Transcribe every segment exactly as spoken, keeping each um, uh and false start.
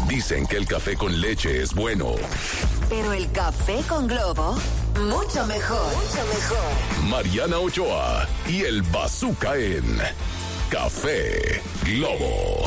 Dicen que el café con leche es bueno. Pero el café con Globo, mucho mejor. Mucho mejor. Mariana Ochoa y el Bazooka en Café Globo.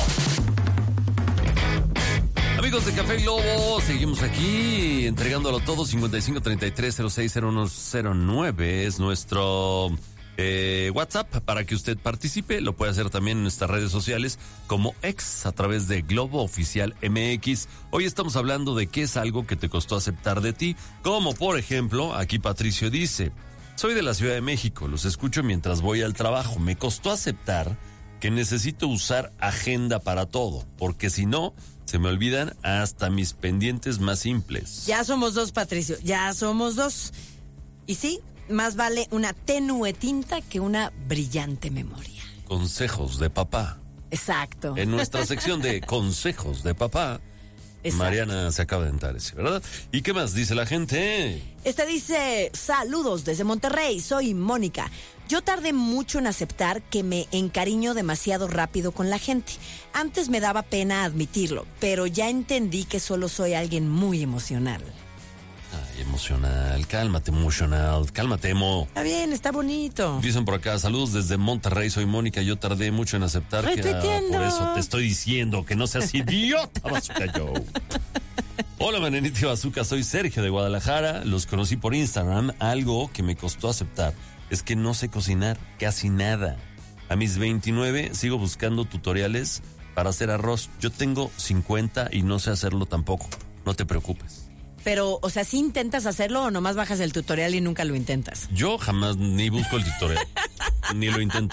Amigos de Café Globo, seguimos aquí entregándolo todo. cincuenta y cinco treinta y tres cero seis cero uno cero nueve es nuestro eh, WhatsApp para que usted participe. Lo puede hacer también en nuestras redes sociales como ex a través de Globo Oficial M X. Hoy estamos hablando de qué es algo que te costó aceptar de ti, como por ejemplo, aquí Patricio dice: soy de la Ciudad de México, los escucho mientras voy al trabajo. Me costó aceptar que necesito usar agenda para todo, porque si no, se me olvidan hasta mis pendientes más simples. Ya somos dos, Patricio, ya somos dos. Y sí, más vale una tenue tinta que una brillante memoria. Consejos de papá. Exacto. En nuestra sección de consejos de papá, exacto, Mariana se acaba de entrar ese, ¿verdad? ¿Y qué más dice la gente? Este dice: saludos desde Monterrey, soy Mónica. Yo tardé mucho en aceptar que me encariño demasiado rápido con la gente. Antes me daba pena admitirlo, pero ya entendí que solo soy alguien muy emocional. Ay, emocional, cálmate, emocional, cálmate, emo. Está bien, está bonito. Dicen por acá: saludos desde Monterrey, soy Mónica. Yo tardé mucho en aceptar que era, por eso te estoy diciendo que no seas idiota, Bazooka Joe. Hola, Manenita y Bazooka, soy Sergio de Guadalajara. Los conocí por Instagram. Algo que me costó aceptar es que no sé cocinar casi nada. A mis veintinueve sigo buscando tutoriales para hacer arroz. Yo tengo cincuenta y no sé hacerlo tampoco. No te preocupes. Pero, o sea, ¿sí intentas hacerlo o nomás bajas el tutorial y nunca lo intentas? Yo jamás ni busco el tutorial, ni lo intento.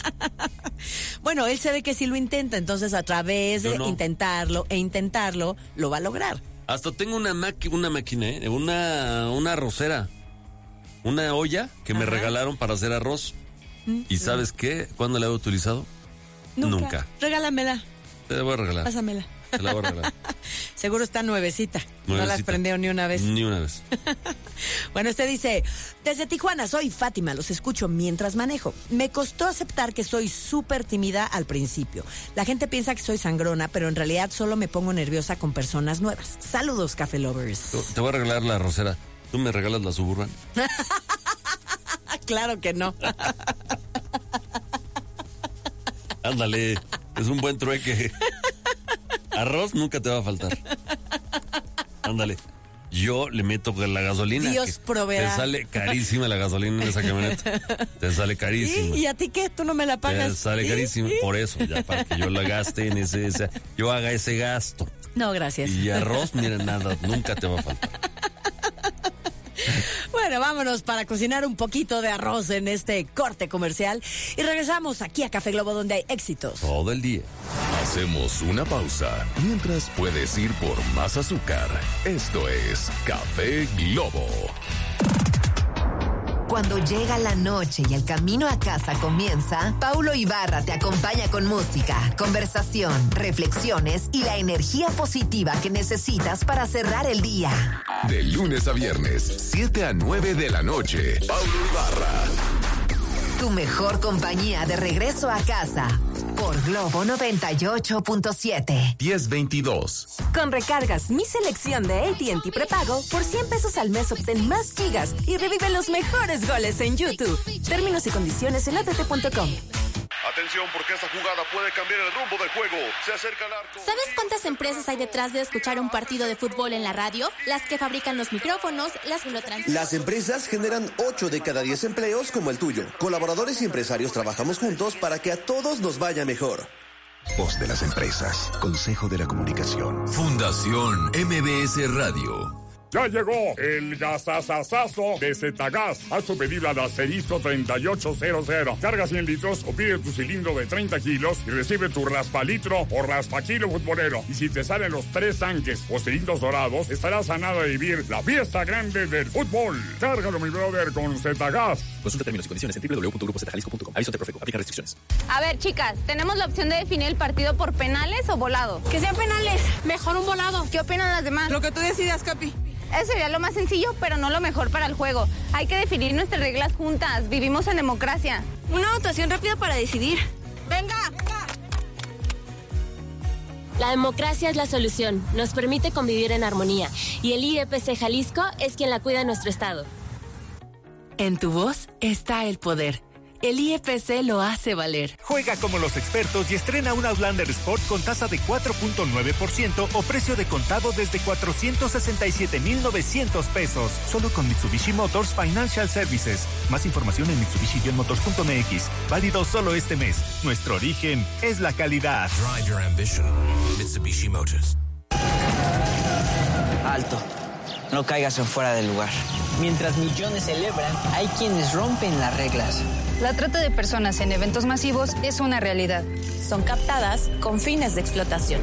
Bueno, él se ve que sí lo intenta, entonces a través Yo de no. intentarlo e intentarlo, lo va a lograr. Hasta tengo una, maqui- una máquina, ¿eh? una, una arrocera. Una olla que me Ajá. regalaron para hacer arroz. Mm, ¿Y sabes qué? ¿Cuándo la he utilizado? Nunca. Nunca. Regálamela, Te la voy a regalar. pásamela. Te la voy a regalar. Seguro está nuevecita. No la has Nuevecita. prendido ni una vez. Ni una vez. Bueno, usted dice: desde Tijuana, soy Fátima, los escucho mientras manejo. Me costó aceptar que soy súper tímida al principio. La gente piensa que soy sangrona, pero en realidad solo me pongo nerviosa con personas nuevas. Saludos, Café Lovers. Te voy a regalar la arrocera. ¿Tú me regalas la Suburban? Claro que no. Ándale, es un buen trueque. Arroz nunca te va a faltar. Ándale. Yo le meto la gasolina. Dios proveerá. Te sale carísima la gasolina en esa camioneta. Te sale carísima. ¿Y, ¿Y a ti qué? ¿Tú no me la pagas? Te sale ¿Sí? carísima. ¿Sí? Por eso, ya para que yo la gaste en ese, ese yo haga ese gasto. No, gracias. Y arroz, mira, nada, nunca te va a faltar. Bueno, vámonos para cocinar un poquito de arroz en este corte comercial y regresamos aquí a Café Globo, donde hay éxitos todo el día. Hacemos una pausa mientras puedes ir por más azúcar. Esto es Café Globo. Cuando llega la noche y el camino a casa comienza, Paulo Ibarra te acompaña con música, conversación, reflexiones y la energía positiva que necesitas para cerrar el día. De lunes a viernes, siete a nueve de la noche. Paulo Ibarra. Tu mejor compañía de regreso a casa por Globo noventa y ocho punto siete. diez veintidós. Con recargas Mi Selección de A T and T Prepago, por cien pesos al mes obtén más gigas y revive los mejores goles en YouTube. Términos y condiciones en a t t punto com. Atención, porque esta jugada puede cambiar el rumbo del juego. Se acerca al arco. ¿Sabes cuántas empresas hay detrás de escuchar un partido de fútbol en la radio? Las que fabrican los micrófonos, las que lo transmiten. Las empresas generan ocho de cada diez empleos como el tuyo. Colaboradores y empresarios trabajamos juntos para que a todos nos vaya mejor. Voz de las empresas. Consejo de la Comunicación. Fundación M B S Radio. Ya llegó el gasasasazo de Zetagas. Haz tu pedido al asterisco treinta y ocho cero cero. Carga cien litros o pide tu cilindro de treinta kilos y recibe tu raspalitro o raspakilo futbolero. Y si te salen los tres tanques o cilindros dorados, estarás a nada de vivir la fiesta grande del fútbol. Cárgalo, mi brother, con Zetagas. Consulta términos y condiciones en w w w punto grupo zeta jalisco punto com. Aviso de Profeco. Aplica restricciones. A ver, chicas, tenemos la opción de definir el partido por penales o volado. Que sean penales. Mejor un volado. ¿Qué opinan las demás? Lo que tú decidas, Capi. Eso sería lo más sencillo, pero no lo mejor para el juego. Hay que definir nuestras reglas juntas. Vivimos en democracia. Una votación rápida para decidir. ¡Venga! La democracia es la solución, nos permite convivir en armonía y el I E P C Jalisco es quien la cuida en nuestro estado. En tu voz está el poder. El I E P C lo hace valer. Juega como los expertos y estrena un Outlander Sport con tasa de cuatro punto nueve por ciento o precio de contado desde cuatrocientos sesenta y siete mil novecientos pesos. Solo con Mitsubishi Motors Financial Services. Más información en mitsubishi motors punto m x. Válido solo este mes. Nuestro origen es la calidad. Drive your ambition. Mitsubishi Motors. Alto. No caigas en fuera del lugar. Mientras millones celebran, hay quienes rompen las reglas. La trata de personas en eventos masivos es una realidad. Son captadas con fines de explotación.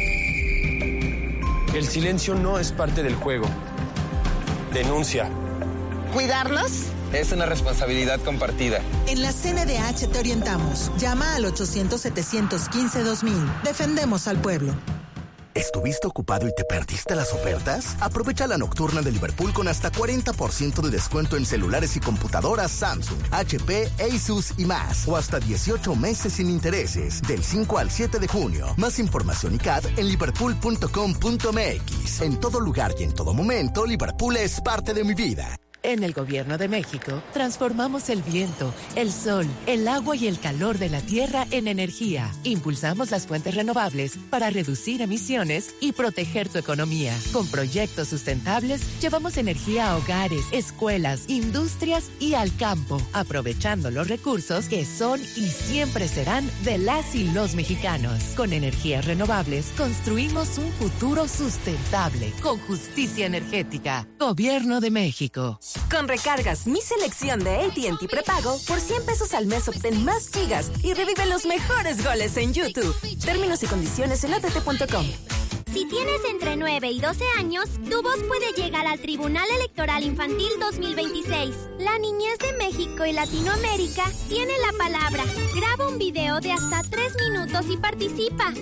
El silencio no es parte del juego. Denuncia. ¿Cuidarlos? Es una responsabilidad compartida. En la C N D H te orientamos. Llama al ochocientos, setecientos quince, dos mil. Defendemos al pueblo. ¿Estuviste ocupado y te perdiste las ofertas? Aprovecha la nocturna de Liverpool con hasta cuarenta por ciento de descuento en celulares y computadoras Samsung, H P, Asus y más. O hasta dieciocho meses sin intereses, del cinco al siete de junio. Más información y C A D en liverpool punto com punto m x. En todo lugar y en todo momento, Liverpool es parte de mi vida. En el Gobierno de México, transformamos el viento, el sol, el agua y el calor de la tierra en energía. Impulsamos las fuentes renovables para reducir emisiones y proteger tu economía. Con proyectos sustentables, llevamos energía a hogares, escuelas, industrias y al campo, aprovechando los recursos que son y siempre serán de las y los mexicanos. Con energías renovables, construimos un futuro sustentable, con justicia energética. Gobierno de México. Con recargas Mi Selección de A T and T Prepago, por cien pesos al mes obtén más gigas y revive los mejores goles en YouTube. Términos y condiciones en a t t punto com. Si tienes entre nueve y doce años, tu voz puede llegar al Tribunal Electoral Infantil dos mil veintiséis. La niñez de México y Latinoamérica tiene la palabra. Graba un video de hasta tres minutos y participa.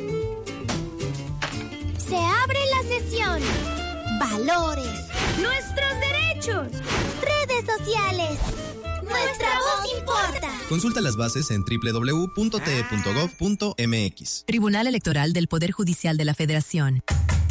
Se abre la sesión. Valores. Nuestros derechos. Redes sociales. Nuestra voz importa. Consulta las bases en doble u doble u doble u punto t e punto gov punto m x. Tribunal Electoral del Poder Judicial de la Federación.